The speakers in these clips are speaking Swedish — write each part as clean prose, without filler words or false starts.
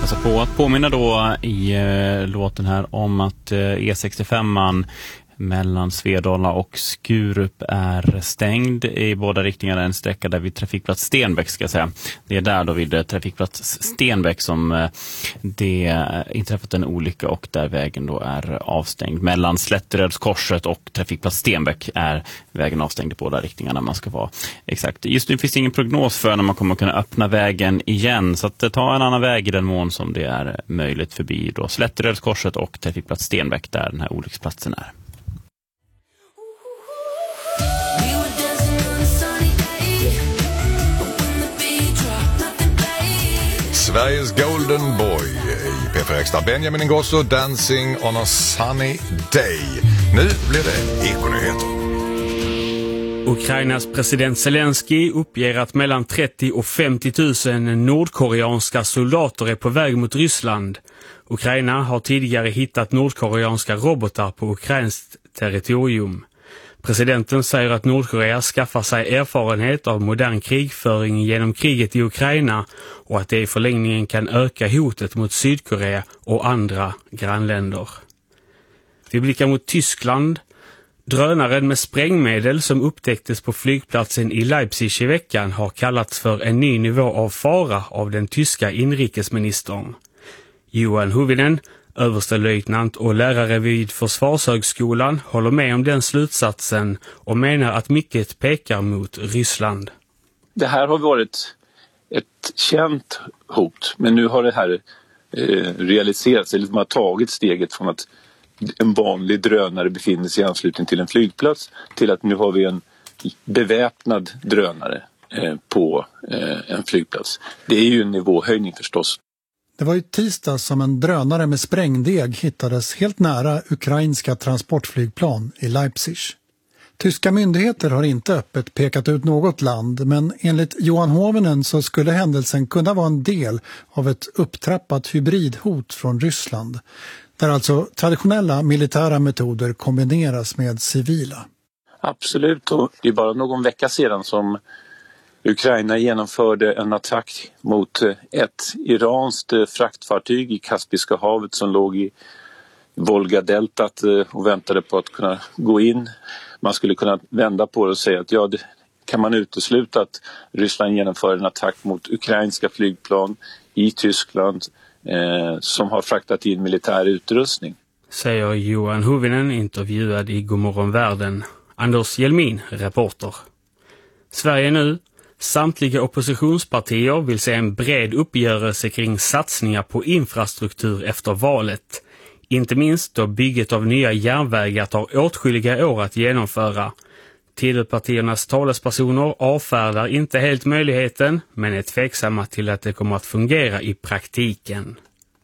passa på att påminna då i låten här om att E65-an mellan Svedala och Skurup är stängd i båda riktningarna, en sträcka där vid trafikplats Stenbäck ska jag säga. Det är där då vid trafikplats Stenbäck som det inträffat en olycka och där vägen då är avstängd. Mellan Slätterödskorset och trafikplats Stenbäck är vägen avstängd i båda riktningarna man ska vara exakt. Just nu finns det ingen prognos för när man kommer kunna öppna vägen igen, så att ta en annan väg i den mån som det är möjligt förbi då Slätterödskorset och trafikplats Stenbäck där den här olycksplatsen är. Sveriges Golden Boy i P4 Extra. Benjamin Ingrosso, Dancing on a Sunny Day. Nu blir det Ekonyheter. Ukrainas president Zelensky uppger att mellan 30 och 50 000 nordkoreanska soldater är på väg mot Ryssland. Ukraina har tidigare hittat nordkoreanska robotar på ukrainskt territorium. Presidenten säger att Nordkorea skaffar sig erfarenhet av modern krigföring genom kriget i Ukraina och att det i förlängningen kan öka hotet mot Sydkorea och andra grannländer. Vi blickar mot Tyskland. Drönaren med sprängmedel som upptäcktes på flygplatsen i Leipzig i veckan har kallats för en ny nivå av fara av den tyska inrikesministern. Johan Huvinen, överstelöjtnant och lärare vid Försvarshögskolan, håller med om den slutsatsen och menar att mycket pekar mot Ryssland. Det här har varit ett känt hot, men nu har det här realiserats, eller man har tagit steget från att en vanlig drönare befinner sig i anslutning till en flygplats till att nu har vi en beväpnad drönare på en flygplats. Det är ju en nivåhöjning förstås. Det var ju tisdag som en drönare med sprängdeg hittades helt nära ukrainska transportflygplan i Leipzig. Tyska myndigheter har inte öppet pekat ut något land, men enligt Johan Hovinen så skulle händelsen kunna vara en del av ett upptrappat hybridhot från Ryssland, där alltså traditionella militära metoder kombineras med civila. Absolut, och det är bara någon vecka sedan som Ukraina genomförde en attack mot ett iranskt fraktfartyg i Kaspiska havet som låg i Volga-deltat och väntade på att kunna gå in. Man skulle kunna vända på det och säga att ja, det kan man utesluta att Ryssland genomför en attack mot ukrainska flygplan i Tyskland som har fraktat in militär utrustning. Säger Johan Huvinen, intervjuad i Godmorgon Världen. Anders Hjelmin, reporter. Sverige nu. Samtliga oppositionspartier vill se en bred uppgörelse kring satsningar på infrastruktur efter valet. Inte minst då bygget av nya järnvägar tar åtskilliga år att genomföra. Tidöpartiernas talespersoner avfärdar inte helt möjligheten, men är tveksamma till att det kommer att fungera i praktiken.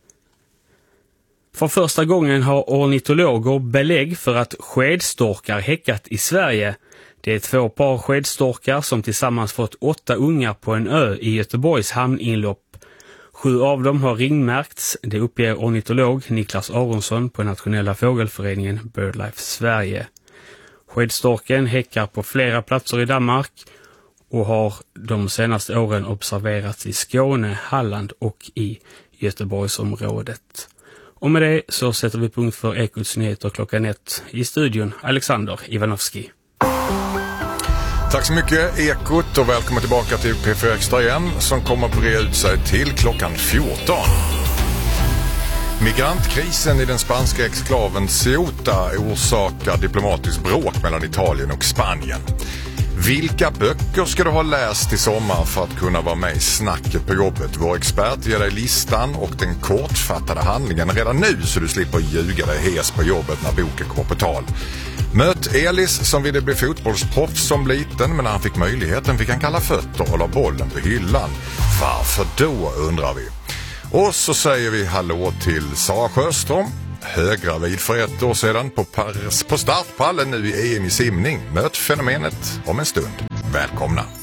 För första gången har ornitologer belägg för att skedstorkar häckat i Sverige. Det är 2 par skedstorkar som tillsammans fått 8 ungar på en ö i Göteborgs hamninlopp. 7 av dem har ringmärkts, det uppger ornitolog Niklas Aronsson på Nationella fågelföreningen BirdLife Sverige. Skedstorken häckar på flera platser i Danmark och har de senaste åren observerats i Skåne, Halland och i Göteborgsområdet. Och med det så sätter vi punkt för Ekots nyheter klockan 1. I studion Alexander Ivanovski. Tack så mycket Ekot och välkommen tillbaka till P4 Extra igen som kommer att bre ut sig till klockan 14. Migrantkrisen i den spanska exklaven Ceuta orsakar diplomatiskt bråk mellan Italien och Spanien. Vilka böcker ska du ha läst i sommar för att kunna vara med i snacket på jobbet? Vår expert ger dig listan och den kortfattade handlingen redan nu så du slipper ljuga dig hes på jobbet när boken kommer på tal. Möt Elis som ville bli fotbollsproffs som liten, men när han fick möjligheten fick han kalla fötter och la bollen på hyllan. Varför då, undrar vi. Och så säger vi hallå till Sara Sjöström, höggravid för 1 år sedan på startpallen nu i EM i simning. Möt fenomenet om en stund. Välkomna!